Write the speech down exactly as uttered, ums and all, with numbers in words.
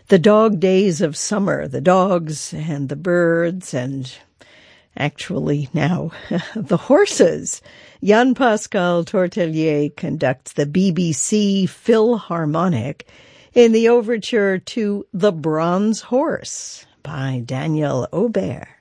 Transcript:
the dog days of summer, the dogs and the birds and actually now the horses. Jan-Pascal Tortelier conducts the B B C Philharmonic in the overture to The Bronze Horse by Daniel Aubert.